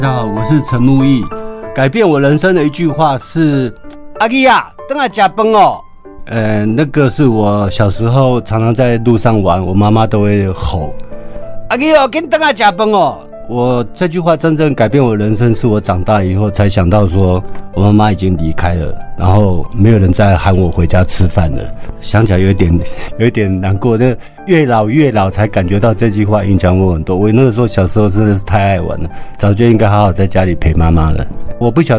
大家好，我是陈木易。改变我人生的一句话是：阿基呀，等下吃饭哦。那个是我小时候常常在路上玩，我妈妈都会吼：阿基哦，跟等下吃饭哦。我这句话真正改变我人生，是我长大以后才想到说，我妈妈已经离开了，然后没有人再喊我回家吃饭了。想起来有一点难过。那越老才感觉到这句话影响我很多。我那个时候小时候真的是太爱玩了，早就应该好好在家里陪妈妈了。我不晓得